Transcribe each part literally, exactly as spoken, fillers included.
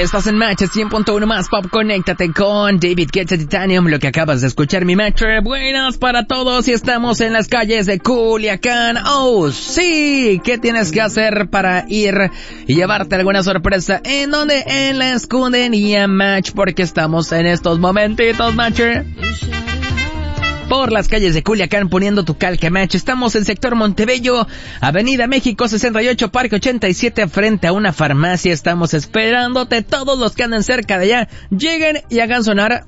Estás en Match cien punto uno más Pop. Conéctate con David Guetta Titanium. Lo que acabas de escuchar, mi Match. Buenas para todos y estamos en las calles de Culiacán. Oh, sí. ¿Qué tienes que hacer para ir y llevarte alguna sorpresa? ¿En dónde? En la escudería Match, porque estamos en estos momentitos, Match, por las calles de Culiacán poniendo tu calca Match. Estamos en sector Montebello, Avenida México sesenta y ocho, Parque ochenta y siete, frente a una farmacia. Estamos esperándote. Todos los que anden cerca de allá, lleguen y hagan sonar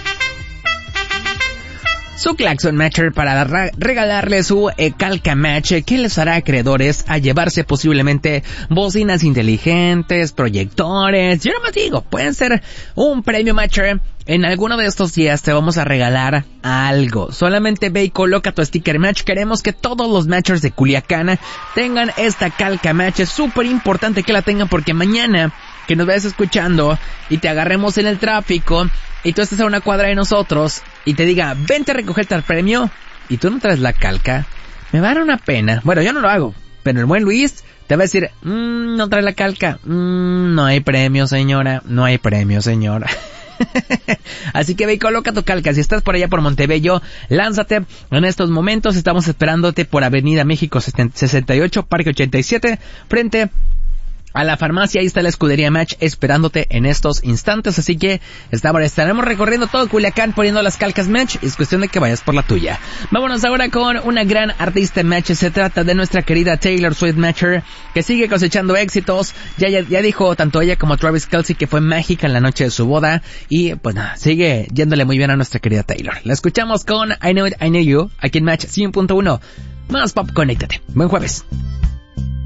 su claxon Matcher para ra- regalarle su eh, calca Match, que les hará acreedores a llevarse posiblemente bocinas inteligentes, proyectores. Yo no más digo, pueden ser un premio Matcher. En alguno de estos días te vamos a regalar algo. Solamente ve y coloca tu sticker Match. Queremos que todos los Matchers de Culiacán tengan esta calca Match. Es súper importante que la tengan, porque mañana que nos vayas escuchando y te agarremos en el tráfico y tú estés a una cuadra de nosotros y te diga, vente a recogerte el premio, y tú no traes la calca, me va a dar una pena. Bueno, yo no lo hago, pero el buen Luis te va a decir, mmm, no trae la calca, mmm, no hay premio, señora, no hay premio, señora. Así que ve y coloca tu calca. Si estás por allá por Montebello, lánzate en estos momentos. Estamos esperándote por Avenida México sesenta y ocho, Parque ochenta y siete, frente a la farmacia. Ahí está la escudería Match esperándote en estos instantes. Así que estaremos recorriendo todo Culiacán poniendo las calcas Match. Es cuestión de que vayas por la tuya. Vámonos ahora con una gran artista Match. Se trata de nuestra querida Taylor Swift Matcher, que sigue cosechando éxitos. Ya, ya, ya dijo tanto ella como Travis Kelce que fue mágica en la noche de su boda. Y pues nada, sigue yéndole muy bien a nuestra querida Taylor. La escuchamos con I Know It, I Know You, aquí en Match cien punto uno. Más Pop, conéctate. Buen jueves.